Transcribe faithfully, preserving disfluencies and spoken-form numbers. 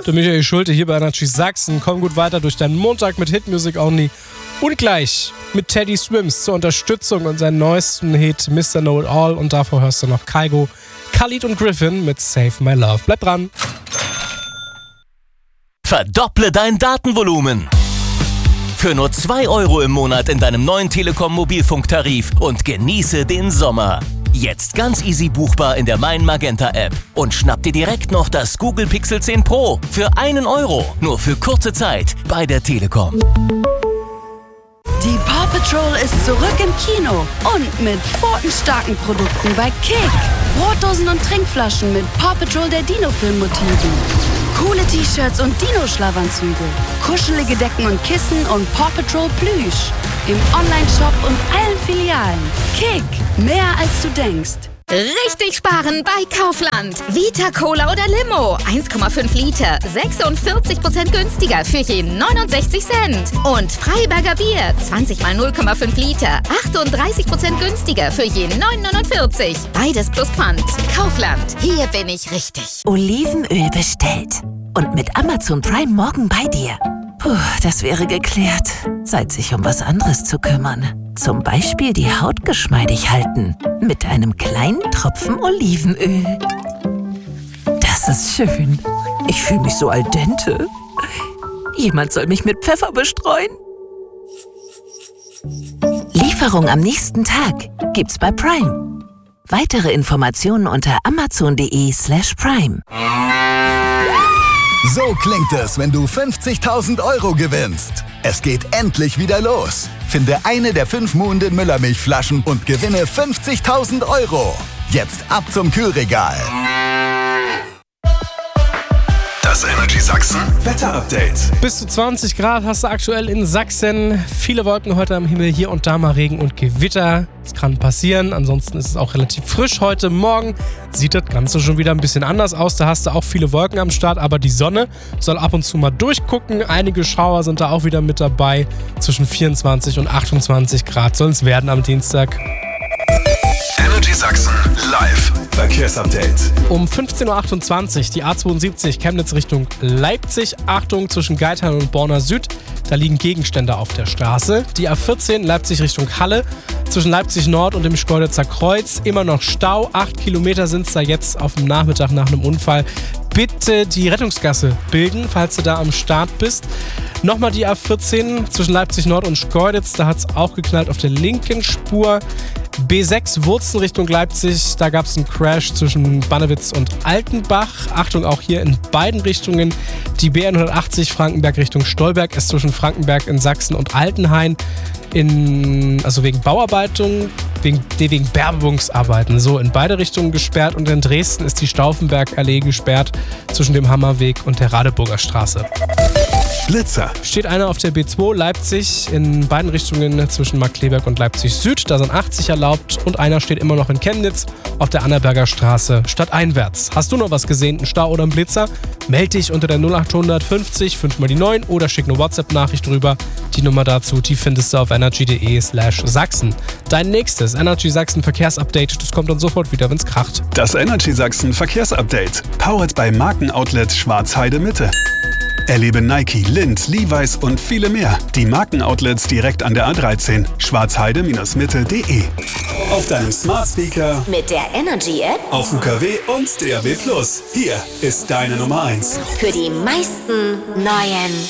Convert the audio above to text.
Der Michael Schulte hier bei Energy Sachsen. Komm gut weiter durch deinen Montag mit Hit Music Only. Und gleich mit Teddy Swims zur Unterstützung und seinen neuesten Hit Mister Know It All. Und davor hörst du noch Kygo, Khalid und Griffin mit Save My Love. Bleib dran. Verdopple dein Datenvolumen. Für nur zwei Euro im Monat in deinem neuen Telekom-Mobilfunktarif und genieße den Sommer. Jetzt ganz easy buchbar in der Mein Magenta App. Und schnapp dir direkt noch das Google Pixel zehn Pro für einen Euro. Nur für kurze Zeit bei der Telekom. Die Paw Patrol ist zurück im Kino und mit pfotenstarken Produkten bei Kick. Brotdosen und Trinkflaschen mit Paw Patrol der Dino-Film-Motiven. Coole T-Shirts und Dino-Schlafanzüge. Kuschelige Decken und Kissen und Paw Patrol Plüsch. Im Online-Shop und allen Filialen. Kick, mehr als du denkst. Richtig sparen bei Kaufland. Vita Cola oder Limo. eins Komma fünf Liter. sechsundvierzig Prozent günstiger für je neunundsechzig Cent. Und Freiberger Bier. zwanzig mal null Komma fünf Liter. achtunddreißig Prozent günstiger für je neun neunundvierzig. Beides plus Pfand. Kaufland. Hier bin ich richtig. Olivenöl bestellt. Und mit Amazon Prime morgen bei dir. Puh, das wäre geklärt. Zeit, sich um was anderes zu kümmern. Zum Beispiel die Haut geschmeidig halten. Mit einem kleinen Tropfen Olivenöl. Das ist schön. Ich fühle mich so al dente. Jemand soll mich mit Pfeffer bestreuen. Lieferung am nächsten Tag gibt's bei Prime. Weitere Informationen unter amazon.de slash prime. So klingt es, wenn du fünfzigtausend Euro gewinnst. Es geht endlich wieder los. Finde eine der fünf Muhenden Müllermilchflaschen und gewinne fünfzigtausend Euro. Jetzt ab zum Kühlregal. Das Energy Sachsen Wetter-Update. Bis zu zwanzig Grad hast du aktuell in Sachsen. Viele Wolken heute am Himmel, hier und da mal Regen und Gewitter. Das kann passieren. Ansonsten ist es auch relativ frisch heute Morgen. Sieht das Ganze schon wieder ein bisschen anders aus. Da hast du auch viele Wolken am Start, aber die Sonne soll ab und zu mal durchgucken. Einige Schauer sind da auch wieder mit dabei. Zwischen vierundzwanzig und achtundzwanzig Grad soll es werden am Dienstag. Energy Sachsen live Verkehrsupdate. Um fünfzehn Uhr achtundzwanzig die A zweiundsiebzig Chemnitz Richtung Leipzig. Achtung, zwischen Geithain und Borna Süd. Da liegen Gegenstände auf der Straße. Die A vierzehn Leipzig Richtung Halle. Zwischen Leipzig Nord und dem Schkeuditzer Kreuz immer noch Stau. Acht Kilometer sind es da jetzt auf dem Nachmittag nach einem Unfall. Bitte die Rettungsgasse bilden, falls du da am Start bist. Nochmal die A vierzehn zwischen Leipzig Nord und Schkeuditz. Da hat es auch geknallt auf der linken Spur. B sechs Wurzen Richtung Leipzig. Da gab es einen Crash zwischen Bannewitz und Altenbach. Achtung, auch hier in beiden Richtungen. Die B hundertachtzig Frankenberg Richtung Stolberg ist zwischen Frankenberg in Sachsen und Altenhain in, also wegen Bauarbeiten, wegen, wegen Bergungsarbeiten, so in beide Richtungen gesperrt. Und in Dresden ist die Stauffenberg-Allee gesperrt zwischen dem Hammerweg und der Radeburger Straße. Blitzer. Steht einer auf der B zwei Leipzig in beiden Richtungen zwischen Markkleeberg und Leipzig Süd. Da sind achtzig erlaubt. Und einer steht immer noch in Chemnitz auf der Annaberger Straße stadteinwärts. Hast du noch was gesehen, einen Stau oder einen Blitzer? Meld dich unter der null achthundert fünfzig fünf mal die neun oder schick eine WhatsApp-Nachricht rüber. Die Nummer dazu, die findest du auf energy.de slash Sachsen. Dein nächstes Energy Sachsen Verkehrsupdate, das kommt dann sofort wieder, wenn's kracht. Das Energy Sachsen Verkehrsupdate. Powered by Markenoutlet Schwarzheide Mitte. Erlebe Nike, Lindt, Levi's und viele mehr. Die Markenoutlets direkt an der A dreizehn. schwarzheide Mitte punkt de. Auf deinem Smart Speaker, Mit der Energy App auf U K W und D A B plus. Hier ist deine Nummer eins. für die meisten neuen